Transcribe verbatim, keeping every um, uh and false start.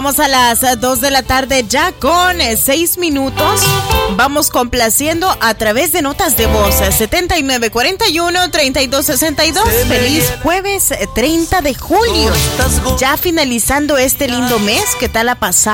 Vamos a las dos de la tarde ya con seis minutos. Vamos complaciendo a través de notas de voz setenta y nueve cuarenta y uno treinta y dos sesenta y dos. Feliz jueves treinta de julio. Ya finalizando este lindo mes. ¿Qué tal ha pasado?